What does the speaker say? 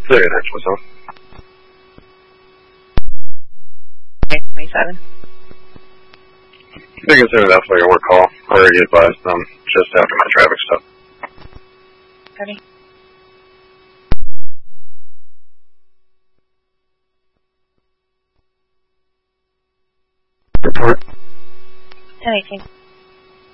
Say it, what's up? 27. I think it's that's like a work call. I already advised them just after my traffic stop. Ready? Report. 1018.